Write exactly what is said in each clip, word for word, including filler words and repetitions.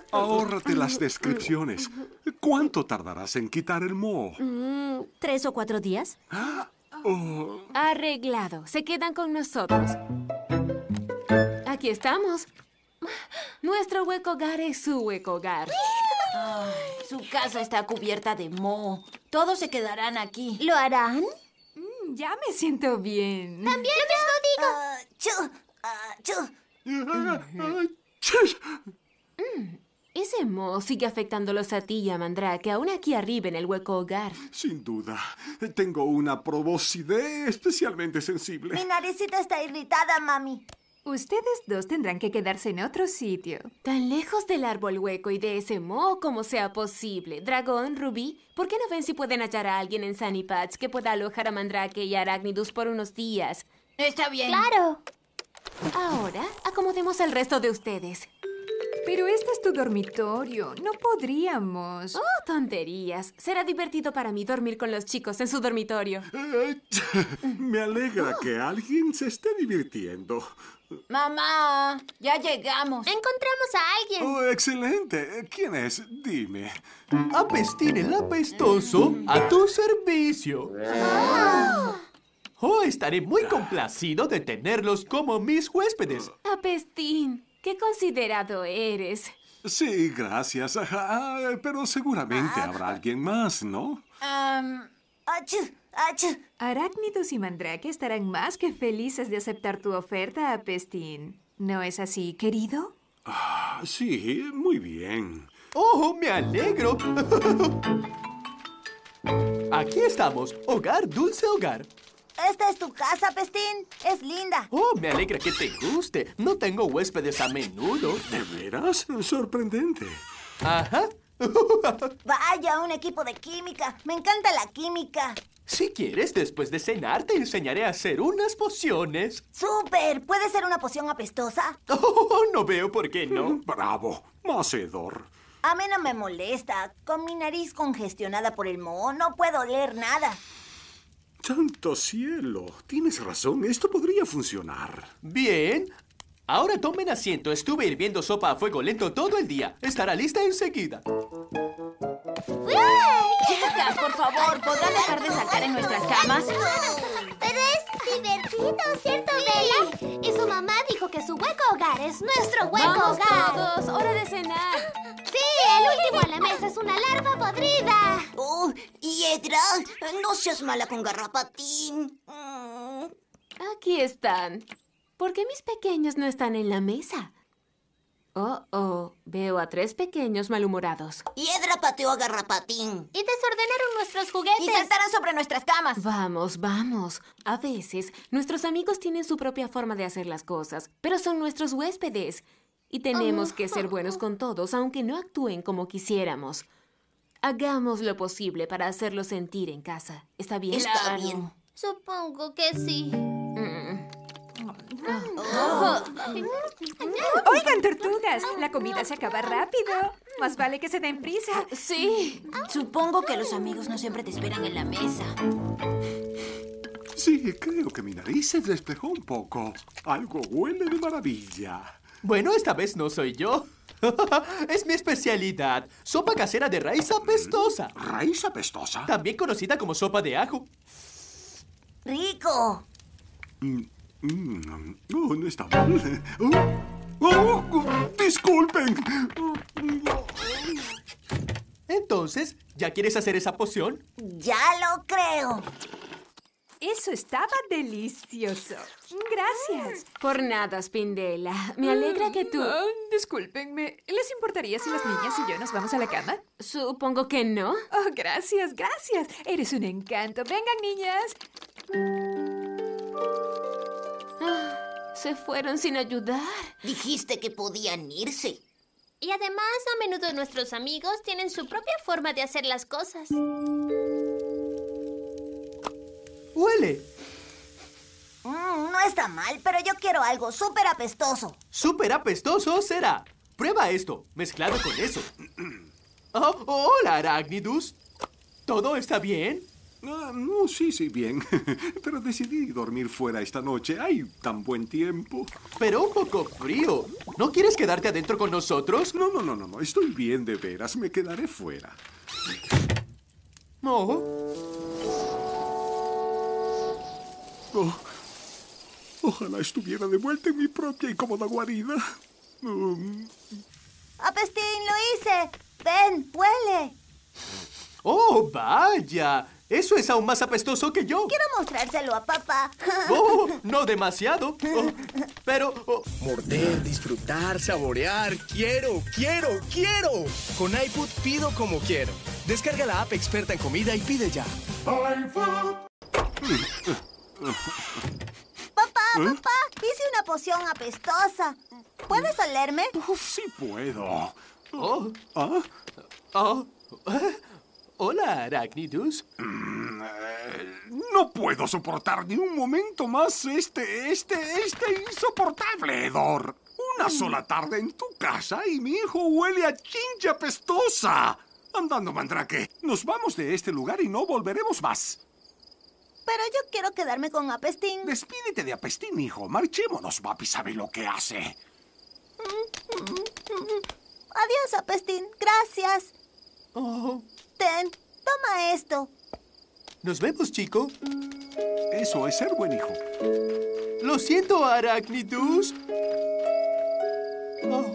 Ahórrate las descripciones. ¿Cuánto tardarás en quitar el moho? Mm, ¿Tres o cuatro días? Oh, Arreglado. Se quedan con nosotros. Aquí estamos. Nuestro hueco hogar es su hueco hogar. Ay, su casa está cubierta de moho. Todos se quedarán aquí. ¿Lo harán? Mm, ya me siento bien. También lo mismo digo. Ah, chu, ah, chu. Ese moho sigue afectándolos a ti y a Mandrake, aún aquí arriba en el hueco hogar. sin duda. Tengo una proboscidez especialmente sensible. Mi naricita está irritada, mami. Ustedes dos tendrán que quedarse en otro sitio. Tan lejos del árbol hueco y de ese moho como sea posible. Dragón, Rubí, ¿por qué no ven si pueden hallar a alguien en Sunny Patch que pueda alojar a Mandrake y a Arachnidus por unos días? Está bien. ¡Claro! Ahora, acomodemos al resto de ustedes. Pero este es tu dormitorio. No podríamos. Oh, tonterías. Será divertido para mí dormir con los chicos en su dormitorio. Eh, Me alegra que alguien se esté divirtiendo. Mamá, ya llegamos. Encontramos a alguien. Oh, excelente. ¿Quién es? Dime. Apestín el apestoso a tu servicio. Oh, estaré muy complacido de tenerlos como mis huéspedes. Apestín, qué considerado eres. Sí, gracias. Ajá, pero seguramente habrá alguien más, ¿no? Um, achú, achú. Arachnidus y Mandrake estarán más que felices de aceptar tu oferta, Apestín. ¿No es así, querido? Ah, sí, muy bien. Oh, me alegro. Aquí estamos, hogar, dulce hogar. Esta es tu casa, Pestín. Es linda. Oh, me alegra que te guste. No tengo huéspedes a menudo. ¿De veras? Sorprendente. Ajá. Vaya, un equipo de química. Me encanta la química. Si quieres, después de cenar, te enseñaré a hacer unas pociones. ¡Súper! ¿Puede ser una poción apestosa? Oh, no veo por qué no. Bravo. Macedor. A mí no me molesta. Con mi nariz congestionada por el moho, no puedo oler nada. ¡Santo cielo! Tienes razón. Esto podría funcionar. Bien. Ahora tomen asiento. Estuve hirviendo sopa a fuego lento todo el día. Estará lista enseguida. Chicas, por favor, ¿podrán dejar de saltar en nuestras camas? Pero es divertido, ¿cierto, Bella? Y su mamá dijo que su hueco hogar es nuestro hueco ¡Vamos hogar. todos! ¡Hora de cenar! Sí, el último a la mesa es una larva podrida. Oh, Hiedra, no seas mala con Garrapatín. Mm. Aquí están. ¿Por qué mis pequeños no están en la mesa? Oh, oh, veo a tres pequeños malhumorados. Hiedra pateó a Garrapatín. Y desordenaron nuestros juguetes. Y saltaron sobre nuestras camas. Vamos, vamos. A veces, nuestros amigos tienen su propia forma de hacer las cosas, pero son nuestros huéspedes. Y tenemos que ser buenos con todos, aunque no actúen como quisiéramos. Hagamos lo posible para hacerlos sentir en casa. ¿Está bien? Está bien. Supongo que sí. Oigan, tortugas, la comida se acaba rápido. Más vale que se den prisa. Sí. Supongo que los amigos no siempre te esperan en la mesa. Sí, creo que mi nariz se despejó un poco. Algo huele de maravilla. Bueno, esta vez no soy yo. Es mi especialidad. Sopa casera de raíz apestosa. ¿Raíz apestosa? También conocida como sopa de ajo. ¡Rico! Mm, mm, oh, no está mal. Oh, oh, oh, disculpen. Entonces, ¿ya quieres hacer esa poción? Ya lo creo. Eso estaba delicioso. Gracias. Por nada, Spindela. Me alegra que tú... Ah, discúlpenme. ¿Les importaría si las niñas y yo nos vamos a la cama? Supongo que no. Oh, gracias, gracias. Eres un encanto. Vengan, niñas. Ah, se fueron sin ayudar. Dijiste que podían irse. Y además, a menudo nuestros amigos tienen su propia forma de hacer las cosas. Huele. Mm, no está mal, pero yo quiero algo súper apestoso. Súper apestoso será. Prueba esto, mezclado con eso. Oh, hola, Arachnidus. ¿Todo está bien? Ah, no, sí, sí, bien. Pero decidí dormir fuera esta noche. Hay tan buen tiempo. Pero un poco frío. ¿No quieres quedarte adentro con nosotros? No, no, no, no, no. Estoy bien de veras. Me quedaré fuera. No. Oh, ojalá estuviera de vuelta en mi propia y cómoda guarida. Um, Apestín, lo hice. Ven, huele. ¡Oh, vaya! Eso es aún más apestoso que yo. Quiero mostrárselo a papá. Oh, no demasiado. Oh, pero... oh, Morder, disfrutar, saborear. Quiero, quiero, quiero. Con iFood pido como quiero. Descarga la app experta en comida y pide ya. Papá, papá, hice una poción apestosa. ¿Puedes olerme? uf, sí puedo. oh, ¿Ah? oh. Hola, Arachnidus. Mm, eh, no puedo soportar ni un momento más este, este, este insoportable hedor. Una sola tarde en tu casa y mi hijo huele a chincha apestosa. Andando, Mandrake, nos vamos de este lugar y no volveremos más. Pero yo quiero quedarme con Apestín. Despídete de Apestín, hijo. Marchémonos, papi sabe lo que hace. Adiós, Apestín. Gracias. Oh, Ten, toma esto. nos vemos, chico. Eso es ser buen hijo. Lo siento, Arachnidus. Oh.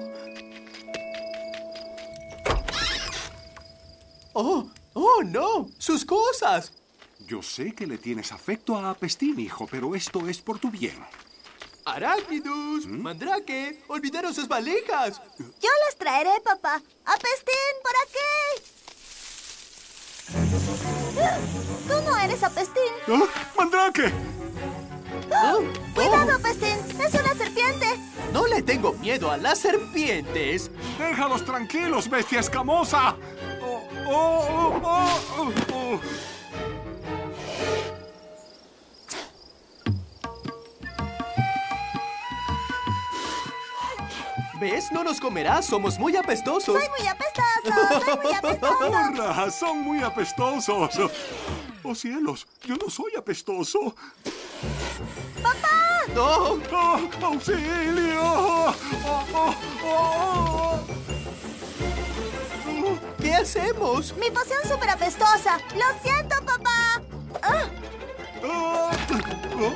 Oh, oh, no. Sus cosas. Yo sé que le tienes afecto a Apestín, hijo, pero esto es por tu bien. Arachnidus, Mandrake, olvidaron sus valijas. Yo las traeré, papá. Apestín, por aquí. Tú no eres Apestín. ¿Ah? ¡Mandrake! Oh, Cuidado, oh, Apestín. Es una serpiente. no le tengo miedo a las serpientes. ¡Déjalos tranquilos, bestia escamosa! Oh, oh, oh, oh, oh. ¿Ves? No nos comerás. Somos muy apestosos. Soy muy apestoso. Soy muy apestoso. ¡Hola! Son muy apestosos. ¡Oh, cielos! Yo no soy apestoso. No. ¡Oh, auxilio! ¡Oh, oh, oh! ¿Qué hacemos? Mi poción súper apestosa. Lo siento, papá. Ah, ¡Oh! ¡Oh!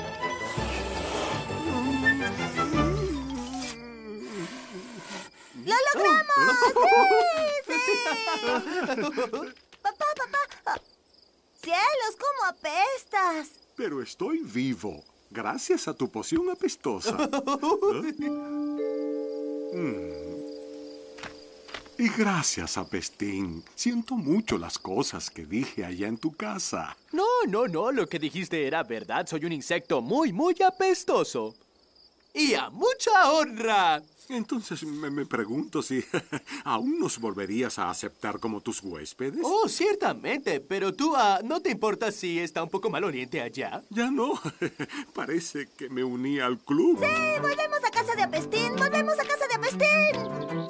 ¡Lo logramos! ¡Sí! ¡Sí! Papá, papá. Ah, ¡cielos, cómo apestas! Pero estoy vivo, gracias a tu poción apestosa. ¿Eh? Mm. Y gracias, Apestín. Siento mucho las cosas que dije allá en tu casa. No, no, no. Lo que dijiste era verdad. Soy un insecto muy, muy apestoso. Y a mucha honra. Entonces me, me pregunto si aún nos volverías a aceptar como tus huéspedes. Oh, ciertamente. Pero tú, ah, ¿no te importa si está un poco maloliente allá? Ya no. Parece que me uní al club. ¡Sí! ¡Volvemos a casa de Apestín! ¡Volvemos a casa de Apestín!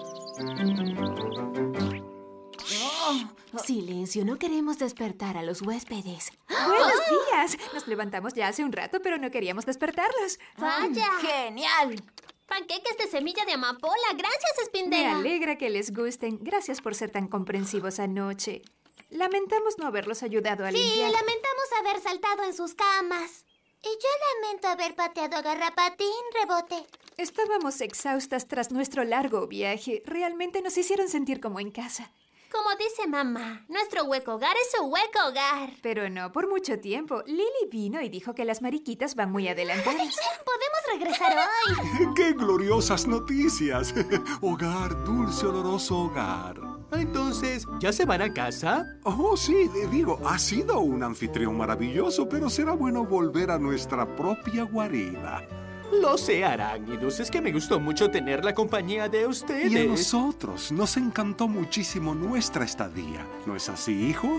Silencio, no queremos despertar a los huéspedes. ¡Buenos días! Nos levantamos ya hace un rato, pero no queríamos despertarlos. ¡Vaya! ¡Genial! Panqueques de semilla de amapola. Gracias, Me Espindera. alegra que les gusten. Gracias por ser tan comprensivos anoche. Lamentamos no haberlos ayudado a Sí, limpiar. lamentamos haber saltado en sus camas. Y yo lamento haber pateado a Garrapatín, Rebote. Estábamos exhaustas tras nuestro largo viaje. Realmente nos hicieron sentir como en casa. Como dice mamá, nuestro hueco hogar es su hueco hogar. Pero no por mucho tiempo. Lily vino y dijo que las mariquitas van muy adelantadas. Podemos regresar hoy. ¡Qué gloriosas noticias! Hogar, dulce, oloroso hogar. Entonces, ¿ya se van a casa? Oh, sí, digo, ha sido un anfitrión maravilloso, pero será bueno volver a nuestra propia guarida. Lo sé, Arachnidus. Es que me gustó mucho tener la compañía de ustedes. Y a nosotros nos encantó muchísimo nuestra estadía. ¿No es así, hijo?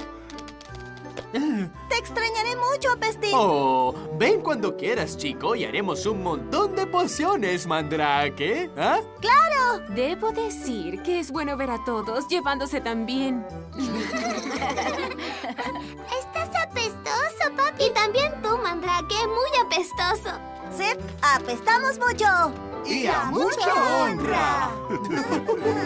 Te extrañaré mucho, Apestín. Oh, ven cuando quieras, chico, y haremos un montón de pociones, Mandrake. ¿Ah? Debo decir que es bueno ver a todos llevándose tan bien. Estás apestoso, Y también tú, Mandrake, muy apestoso. Sí, apestamos mucho. Y a mucha honra.